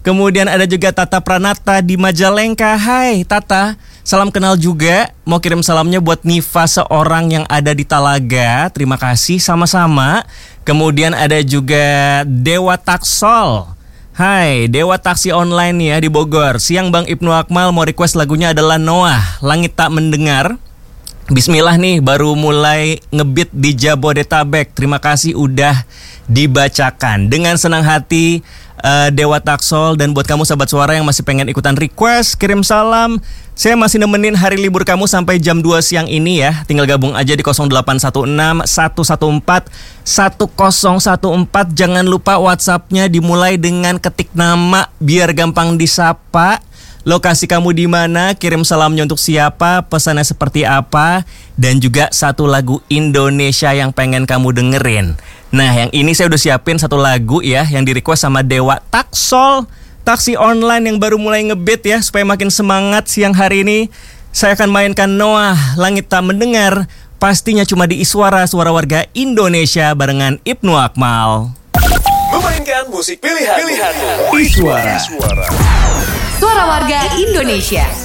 Kemudian ada juga Tata Pranata di Majalengka. Hai Tata, salam kenal juga. Mau kirim salamnya buat Niva seorang yang ada di Talaga. Terima kasih sama-sama. Kemudian ada juga Dewa Taksol. Hai, Dewa Taksi Online ya di Bogor. Siang Bang Ibnu Akmal, mau request lagunya adalah Noah, Langit Tak Mendengar. Bismillah nih, baru mulai ngebit di Jabodetabek. Terima kasih udah dibacakan. Dengan senang hati Dewa Taksol. Dan buat kamu sahabat suara yang masih pengen ikutan request, kirim salam. Saya masih nemenin hari libur kamu sampai jam 2 siang ini ya. Tinggal gabung aja di 0816 114 1014. Jangan lupa WhatsAppnya dimulai dengan ketik nama biar gampang disapa. Lokasi kamu di mana, kirim salamnya untuk siapa, pesannya seperti apa, dan juga satu lagu Indonesia yang pengen kamu dengerin. Nah, yang ini saya udah siapin satu lagu ya, yang di-request sama Dewa Taksol, taksi online yang baru mulai ngebit ya, supaya makin semangat siang hari ini. Saya akan mainkan Noah, Langit Tak Mendengar, pastinya cuma di Iswara, suara warga Indonesia barengan Ibnu Akmal. Memainkan musik pilihan. Iswara. Suara warga Indonesia.